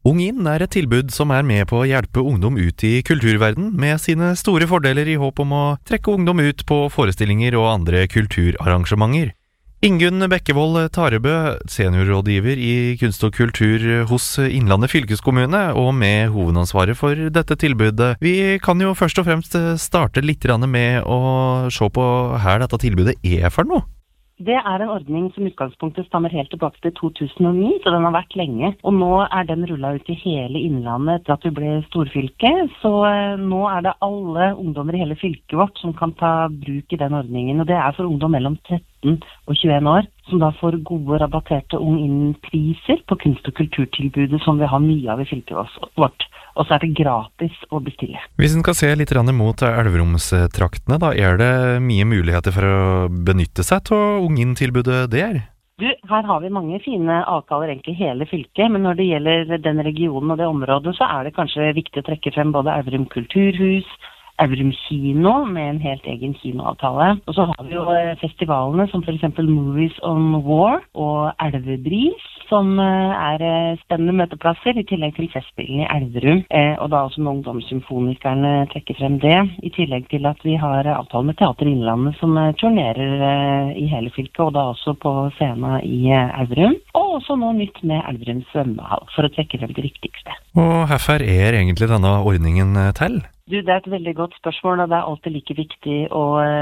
Ung Inn et tilbud som med på å hjelpe ungdom ut i kulturverden med sine store fordeler i håp om å trekke ungdom ut på forestillinger og andre kulturarrangementer. Ingunn Bekkevold Tarebø, seniorrådgiver i kunst og kultur hos Innlandet fylkeskommune og med hovedansvaret for dette tilbudet. Vi kan jo først og fremst starte litt med å se på her dette tilbudet for noe. Det en ordning som utgangspunktet stammer helt tilbake til 2009, så den har vært lenge. Og nå den rullet ut i hele Innlandet etter at vi ble storfylke. Så nå det alle ungdommer i hele fylket vårt som kan ta bruk i den ordningen. Og det for ungdom mellom 13 og 21 år, som da får gode rabatterte Ung Inn-priser på kunst- og kulturtilbudet som vi har mye av i fylket vårt. Og så det gratis å bestille. Hvis en kan se litt mot Elverumstraktene, da det mye muligheter for å benytte seg av Ung Inn-tilbudet der? Du, her har vi mange fine avtaler egentlig i hele fylket, men når det gjelder den regionen og det området, så det kanskje viktig å trekke frem både Elverum kulturhus, Elverum kino med en helt egen kinoavtale. Og så har vi jo festivalene som for eksempel Movies on War og Elvebris, som spennende møteplasser, i tillegg til festspillene i Elverum. Og da også med ungdomssymfonikerne trekker frem det, i tillegg til at vi har avtale med Teater Innlandet som turnerer i hele fylket, og da også på scenen i Elverum. Og også nå nytt med Elverum svømmehall, for å trekke frem det viktigste. Og hvorfor egentlig denne ordningen til? Du, det et veldig godt spørsmål, og det alltid like viktig å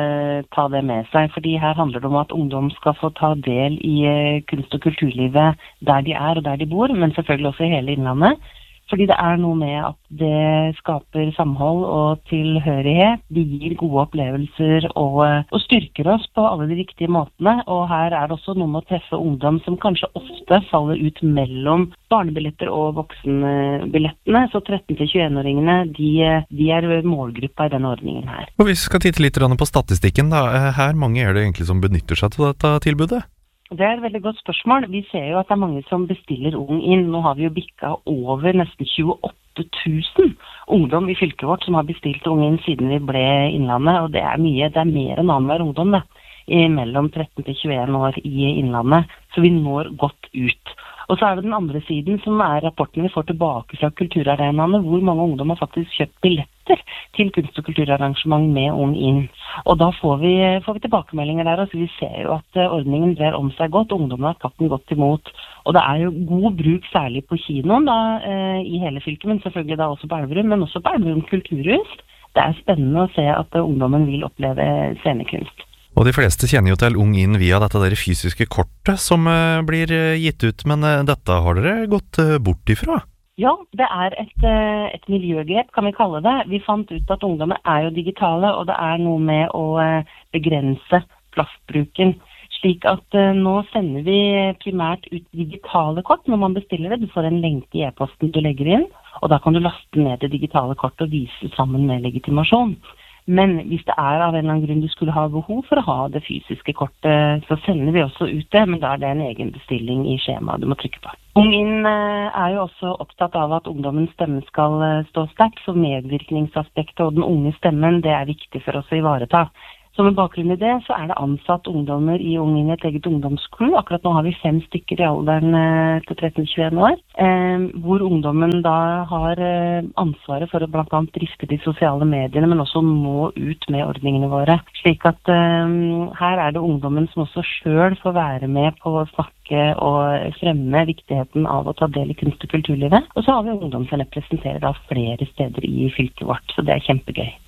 ta det med seg, fordi her handler det om at ungdom skal få ta del i kunst- og kulturlivet der de og der de bor, men selvfølgelig også i hele Innlandet. Fordi det noe med at det skaper samhold og tilhørighet, de gir gode opplevelser og styrker oss på alle de riktige måtene. Og her det også noe med å treffe ungdom som kanskje ofte faller ut mellom barnebilletter og voksenbillettene. Så 13-21-åringene, de målgruppa i denne ordningen her. Og hvis vi skal titte litt på statistikken da, her mange det egentlig som benytter seg av dette tilbudet? Det et veldig godt spørsmål. Vi ser jo at det mange som bestiller Ung Inn. Nå har vi jo bikket over nesten 28 000 ungdom i fylket vårt som har bestilt Ung Inn siden vi ble Innlandet, og det mye. Det mer enn annenhver ungdom mellom 13 til 21 år i Innlandet, så vi når godt ut. Og så det den andre siden, som rapporten vi får tilbake fra kulturarenaene, hvor mange ungdom har faktisk kjøpt billetter til kunst- og kulturarrangement med Ung Inn. Og da får vi tilbakemeldinger der, og så vi ser jo at ordningen brer om seg godt, ungdommen har tatt den godt imot. Og det jo god bruk særlig på kinoen da, i hele fylket, men selvfølgelig da også på Elverum, men også på Elverum kulturhus. Det spennende å se at ungdommen vil oppleve scenekunst. Og de fleste kjenner jo til Ung Inn via dette der fysiske kortet som blir gitt ut, men dette har dere gått bort ifra? Ja, det et miljøgrep, kan vi kalle det. Vi fant ut at ungdommer jo digitale, og det noe med å begrense plastbruken. Slik at nå sender vi primært ut digitale kort når man bestiller det. Du får en lenke i e-posten du legger inn, og da kan du laste ned det digitale kortet og vise sammen med legitimasjon. Men hvis det av en eller annen grunn du skulle ha behov for å ha det fysiske kortet, så sender vi også ut det, men da det en egen bestilling i skjemaet du må trykke på. Ung Inn jo også opptatt av at ungdommens stemme skal stå sterkt, så medvirkningsaspektet og den unge stemmen, det viktig for oss å ivareta. Så med bakgrunn i det, så det ansatt ungdommer i Ung Inn et eget ungdomsklubb. Akkurat nå har vi 5 stykker i alderen til 13-21 år, hvor ungdommen da har ansvaret for å blant annet drifte de sosiale mediene, men også nå ut med ordningene våre. Slik at her det ungdommen som også selv får være med på å snakke og fremme viktigheten av å ta del i kunst- og kulturlivet. Og så har vi ungdom som representerer da flere steder i fylket vårt, så det kjempegøy.